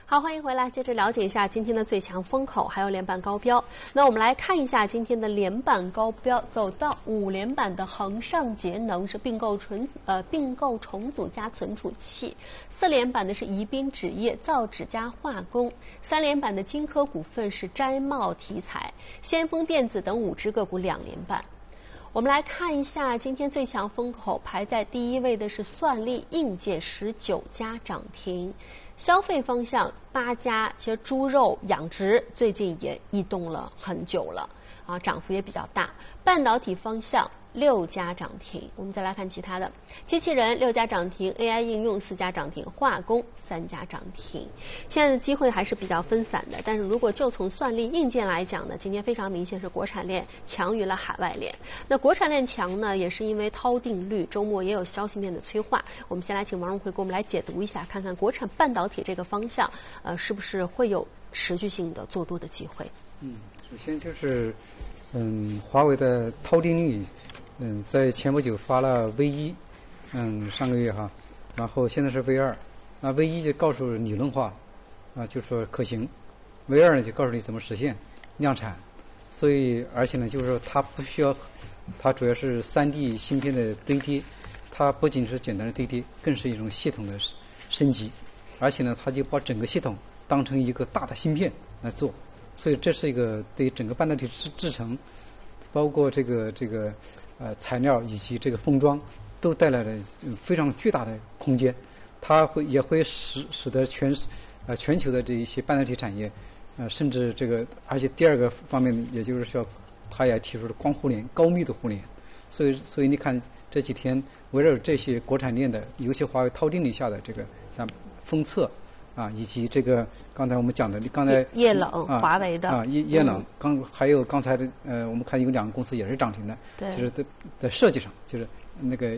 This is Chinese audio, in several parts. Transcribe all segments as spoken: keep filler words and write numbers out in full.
好，欢迎回来，接着了解一下今天的最强风口，还有连板高标。那我们来看一下今天的连板高标，走到五连板的恒上节能是并购重呃并购重组加存储器，四连板的是宜宾纸业、造纸加化工，三连板的金科股份是摘帽题材，先锋电子等五只个股两连板。我们来看一下今天最强风口，排在第一位的是算力硬件，十九家涨停。消费方向八家，其实猪肉养殖最近也异动了很久了啊，涨幅也比较大。半导体方向六家涨停，我们再来看其他的，机器人六家涨停 ，A I 应用四家涨停，化工三家涨停。现在的机会还是比较分散的，但是如果就从算力硬件来讲呢，今天非常明显是国产链强于了海外链。那国产链强呢，也是因为涛定律，周末也有消息面的催化。我们先来请王荣辉给我们来解读一下，看看国产半导体这个方向，呃，是不是会有持续性的做多的机会？ 嗯，首先就是，嗯，华为的涛定律。嗯，在前不久发了 V 一，嗯，上个月哈，然后现在是 V 二，那 V 一就告诉理论化，啊，就说可行 ，V 二呢就告诉你怎么实现量产，所以而且呢就是说它不需要，它主要是 三 D 芯片的堆叠，它不仅是简单的堆叠，更是一种系统的升级，而且呢它就把整个系统当成一个大的芯片来做，所以这是一个对整个半导体制制程，包括这个这个。呃，材料以及这个封装都带来了非常巨大的空间，它会也会使使得全呃全球的这一些半导体产业，呃，甚至这个，而且第二个方面，也就是说，它也提出了光互联、高密度互联，所以所以你看这几天围绕这些国产链的，尤其华为涛定律下的这个像封测啊，以及这个刚才我们讲的，刚才液冷、 啊、 华为的啊，液液冷，刚还有刚才的呃，我们看有两个公司也是涨停的， 对， 就是在在设计上，就是那个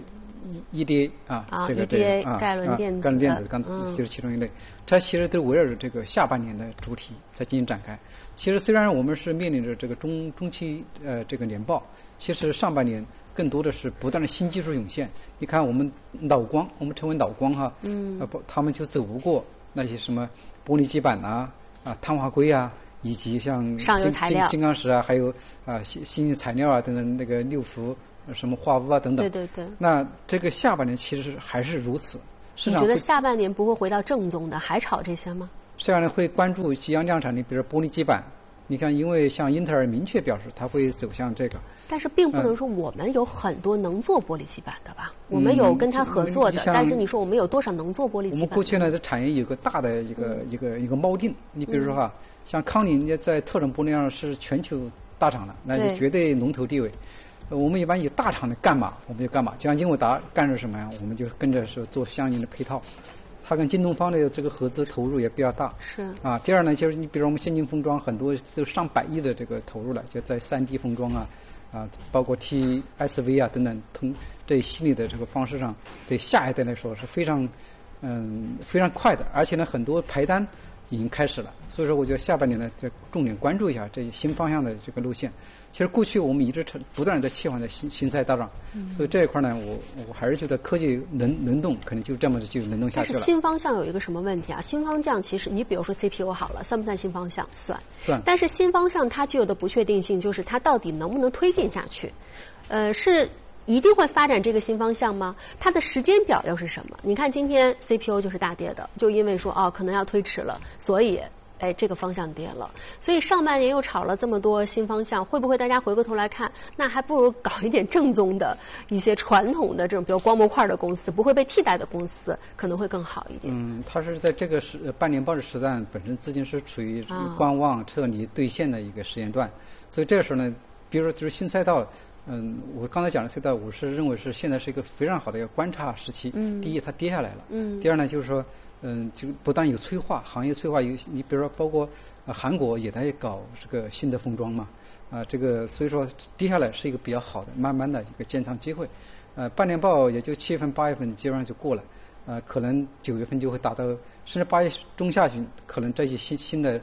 E D A 啊， 啊这个 E D A 这个啊， 盖伦电子， 盖伦电子刚嗯就是其中一类，它其实都围绕着这个下半年的主题在进行展开。其实虽然我们是面临着这个中中期呃这个年报，其实上半年更多的是不断的新技术涌现。你看我们脑光，我们称为脑光哈， 嗯， 啊不，他们就走不过那些什么玻璃基板呐、啊、碳化硅啊，以及像上游材料、 金刚石啊，还有啊新新材料啊等等，那个六氟什么化钨啊等等。 对对对。 那这个下半年其实还是如此。市场你觉得下半年不会回到正宗的，还炒这些吗？ 下半年会关注即将量产的，比如玻璃基板。你看，因为像英特尔明确表示它会走向这个。 但是并不能说我们有很多能做玻璃基板的吧？嗯、我们有跟他合作的，但是你说我们有多少能做玻璃基板？ 我们过去呢，在产业有个大的一个、嗯、一个一个锚定。你比如说哈，嗯、像康宁在特种玻璃上是全球大厂了，那就绝对龙头地位。我们一般以大厂的干嘛，我们就干嘛。就像英伟达干着什么呀，我们就跟着是做相应的配套。它跟京东方的这个合资投入也比较大。 是啊，第二呢，就是你比如我们先进封装很多都上百亿的这个投入了，就在 三 D 封装啊。啊，包括 T S V 啊等等，从这一系列的这个方式上，对下一代来说是非常，嗯，非常快的，而且呢，很多排单已经开始了。所以说，我觉得下半年呢，就重点关注一下这一新方向的这个路线。其实过去我们一直不断的在切换在新新赛道上，嗯、所以这一块呢，我我还是觉得科技能能动，可能就这么就能动下去了。 但是新方向有一个什么问题啊？新方向其实你比如说 C P U 好了，算不算新方向？算。 算。 但是新方向它具有的不确定性就是它到底能不能推进下去？呃，是一定会发展这个新方向吗？它的时间表又是什么？你看今天 C P U 就是大跌的，就因为说哦可能要推迟了，所以。哎，这个方向跌了，所以上半年又炒了这么多新方向，会不会大家回过头来看，那还不如搞一点正宗的一些传统的这种，比如光模块的公司，不会被替代的公司，可能会更好一点。 嗯，它是在这个时半年报的时段，本身资金是处于观望、撤离、兑现的一个时间段，所以这个时候呢，比如说就是新赛道。嗯，我刚才讲的赛道，我是认为是现在是一个非常好的一个观察时期。嗯，第一，它跌下来了。嗯。第二呢，就是说，嗯，就不但有催化，行业催化有，你比如说，包括呃韩国也在搞这个新的封装嘛，啊、呃，这个所以说跌下来是一个比较好的，慢慢的一个建仓机会。呃，半年报也就七月份、八月份基本上就过了，呃，可能九月份就会达到，甚至八月中下旬，可能这些新新的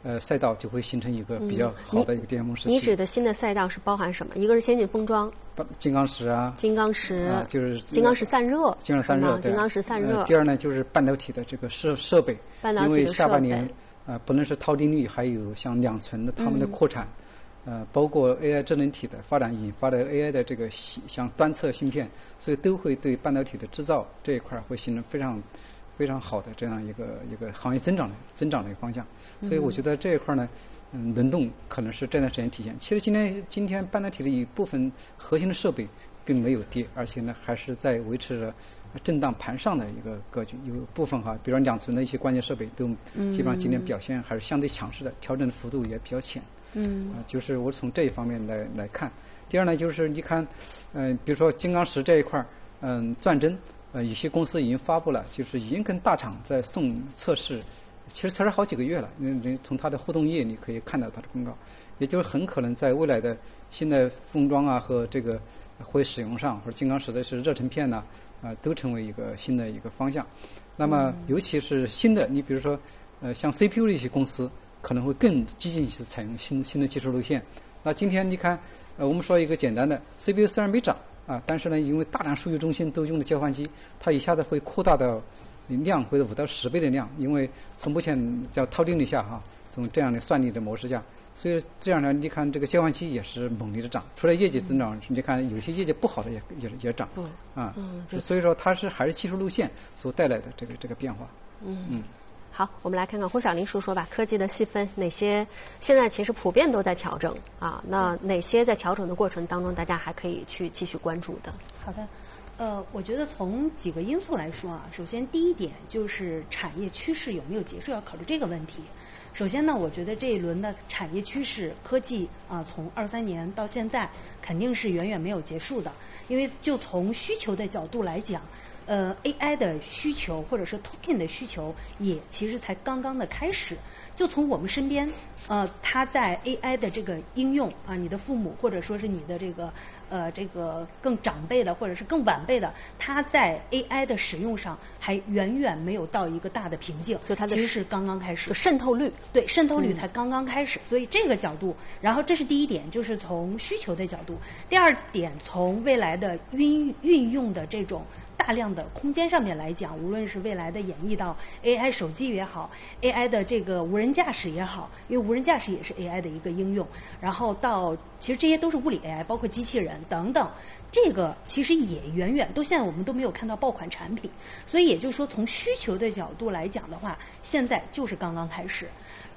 呃赛道就会形成一个比较好的一个巅峰时期。 嗯、你, 你指的新的赛道是包含什么？一个是先进封装， 金刚石啊， 金刚石、 啊、就是金刚石散热， 金刚石散热， 金刚石散热、 呃。第二呢，就是半导体的这个设设备， 半导体的因为下半年呃，不论是套定律，还有像两存的他们的扩产。嗯呃，包括 A I 智能体的发展引发的 A I 的这个像端侧芯片，所以都会对半导体的制造这一块会形成非常非常好的这样一个一个行业增长的增长的一个方向。所以我觉得这一块呢，嗯，轮动可能是这段时间体现。其实今天今天半导体的一部分核心的设备并没有跌，而且呢还是在维持着震荡盘上的一个格局。有部分哈，比如说两存的一些关键设备都基本上今天表现还是相对强势的，调整的幅度也比较浅。 嗯， 啊、呃，就是我从这一方面来来看。第二呢，就是你看，嗯、呃，比如说金刚石这一块，嗯、呃，钻针，呃，有些公司已经发布了，就是已经跟大厂在送测试，其实测试好几个月了。你你从它的互动页你可以看到它的公告，也就是很可能在未来的新的封装啊和这个会使用上，或者金刚石的是热成片呢，啊、呃，都成为一个新的一个方向。那么尤其是新的，你比如说，呃，像 C P U 的一些公司。可能会更激进去采用新新的技术路线。那今天你看，呃，我们说一个简单的 C P U 虽然没涨啊，但是呢，因为大量数据中心都用的交换机，它一下子会扩大到量或者五到十倍的量，因为从目前叫套定律下哈，从这样的算力的模式下，所以这样呢，你看这个交换机也是猛烈的涨，除了业绩增长，你看有些业绩不好的也也也涨， 嗯啊， 嗯， 所以说它是还是技术路线所带来的这个这个变化， 嗯嗯。 好，我们来看看胡小林说说吧，科技的细分哪些现在其实普遍都在调整啊？那哪些在调整的过程当中，大家还可以去继续关注的？ 好的，呃，我觉得从几个因素来说啊，首先第一点就是产业趋势有没有结束，要考虑这个问题。首先呢，我觉得这一轮的产业趋势，科技啊、呃，从二三年到现在肯定是远远没有结束的，因为就从需求的角度来讲。呃 ，A I 的需求或者是 token 的需求也其实才刚刚的开始。就从我们身边，呃，他在 A I 的这个应用啊，你的父母或者说是你的这个呃这个更长辈的或者是更晚辈的，他在 A I 的使用上还远远没有到一个大的瓶颈， 就它的其实是刚刚开始， 就渗透率， 对渗透率才刚刚开始。嗯、所以这个角度，然后这是第一点，就是从需求的角度；第二点，从未来的运运用的这种。大量的空间上面来讲，无论是未来的演绎到 A I 手机也好 ，A I 的这个无人驾驶也好，因为无人驾驶也是 A I 的一个应用，然后到其实这些都是物理 A I， 包括机器人等等，这个其实也远远都现在我们都没有看到爆款产品，所以也就是说从需求的角度来讲的话，现在就是刚刚开始。